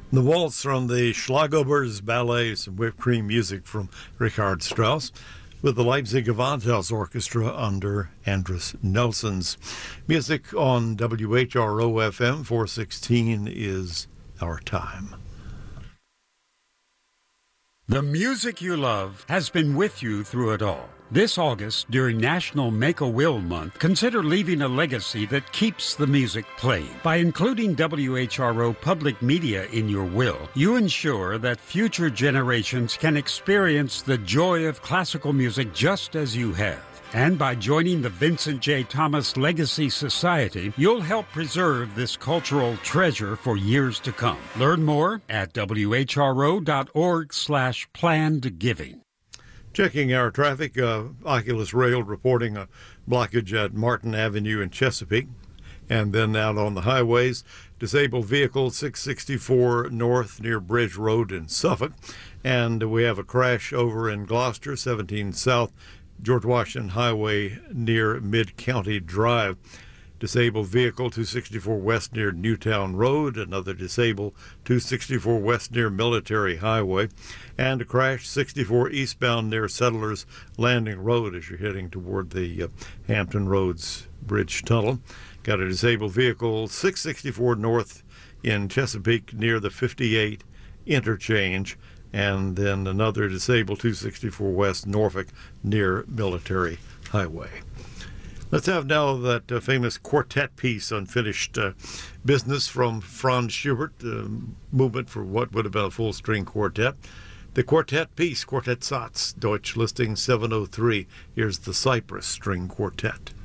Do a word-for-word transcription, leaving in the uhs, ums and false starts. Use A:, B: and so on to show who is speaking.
A: The waltz from the Schlagobers Ballet, some whipped cream music from Richard Strauss, with the Leipzig Gewandhaus Orchestra under Andris Nelsons. Music on W H R O F M four sixteen is our time.
B: The music you love has been with you through it all. This August, during National Make-A-Will Month, consider leaving a legacy that keeps the music playing. By including W H R O public media in your will, you ensure that future generations can experience the joy of classical music just as you have. And by joining the Vincent J. Thomas Legacy Society, you'll help preserve this cultural treasure for years to come. Learn more at W H R O dot org slash planned giving.
A: Checking our traffic, uh, Oculus Rail reporting a blockage at Martin Avenue in Chesapeake. And then out on the highways, disabled vehicle six sixty-four north near Bridge Road in Suffolk. And we have a crash over in Gloucester, seventeen South George Washington Highway near Mid-County Drive. Disabled vehicle two sixty-four west near Newtown Road, another disabled two sixty-four west near Military Highway, and a crash sixty-four eastbound near Settlers Landing Road as you're heading toward the uh, Hampton Roads Bridge Tunnel. Got a disabled vehicle six sixty-four north in Chesapeake near the fifty-eight interchange, and then another disabled two sixty-four west Norfolk near Military Highway. Let's have now that uh, famous quartet piece, Unfinished uh, Business, from Franz Schubert, uh, movement for what would have been a full-string quartet. The quartet piece, Quartet Satz, Deutsch listing seven oh three. Here's the Cypress String Quartet.